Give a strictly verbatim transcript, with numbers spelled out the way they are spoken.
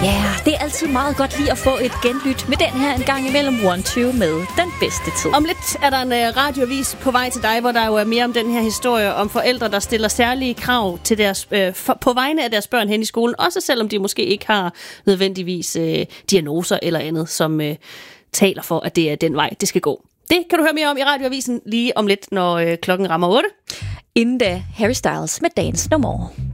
Ja, yeah, det er altid meget godt lige at få et genlyt med den her en gang imellem one two med den bedste tid. Om lidt er der en uh, radioavis på vej til dig, hvor der jo er mere om den her historie om forældre, der stiller særlige krav til deres, uh, for, på vegne af deres børn hen i skolen, også selvom de måske ikke har nødvendigvis uh, diagnoser eller andet, som uh, taler for, at det er den vej, det skal gå. Det kan du høre mere om i radioavisen lige om lidt, når uh, klokken rammer otte. Inden da, Harry Styles med Dance No More.